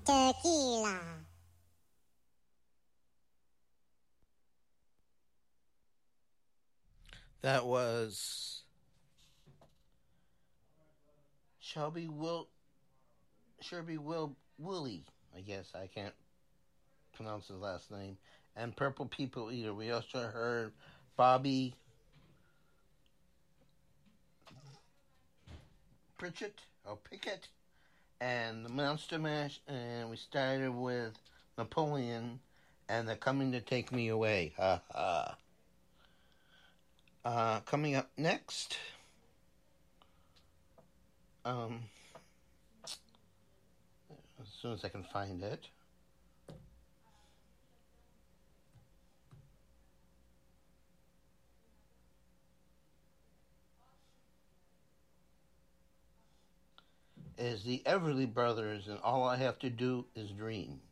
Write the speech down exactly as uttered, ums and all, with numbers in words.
Tequila. That was Shelby Will Shelby Will Willie. I guess I can't pronounce his last name. And Purple People Eater. We also heard Bobby Pritchett or Pickett and the Monster Mash, and we started with Napoleon and They're Coming to Take Me Away. Ha ha. Uh, coming up next, um, as soon as I can find it. Is the Everly Brothers, and All I Have to Do Is Dream.